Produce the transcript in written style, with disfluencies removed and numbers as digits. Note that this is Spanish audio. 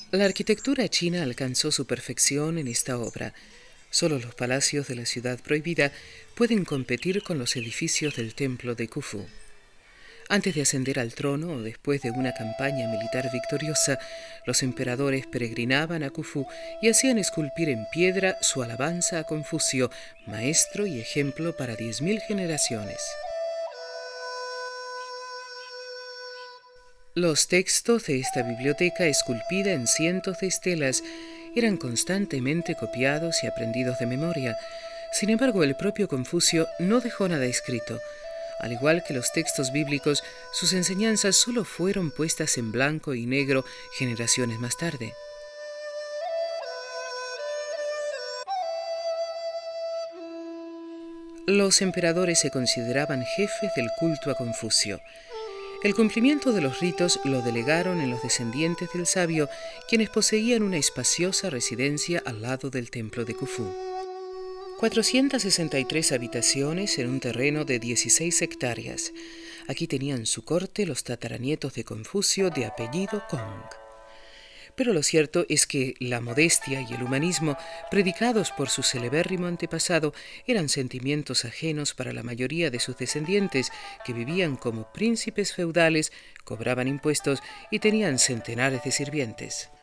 La arquitectura china alcanzó su perfección en esta obra. Solo los palacios de la ciudad prohibida pueden competir con los edificios del templo de Khufu. Antes de ascender al trono o después de una campaña militar victoriosa, los emperadores peregrinaban a Khufu y hacían esculpir en piedra su alabanza a Confucio, maestro y ejemplo para 10.000 generaciones. Los textos de esta biblioteca, esculpida en cientos de estelas, eran constantemente copiados y aprendidos de memoria. Sin embargo, el propio Confucio no dejó nada escrito. Al igual que los textos bíblicos, sus enseñanzas solo fueron puestas en blanco y negro generaciones más tarde. Los emperadores se consideraban jefes del culto a Confucio. El cumplimiento de los ritos lo delegaron en los descendientes del sabio, quienes poseían una espaciosa residencia al lado del templo de Khufu. 463 habitaciones en un terreno de 16 hectáreas. Aquí tenían su corte los tataranietos de Confucio de apellido Kong. Pero lo cierto es que la modestia y el humanismo, predicados por su celebérrimo antepasado, eran sentimientos ajenos para la mayoría de sus descendientes, que vivían como príncipes feudales, cobraban impuestos y tenían centenares de sirvientes.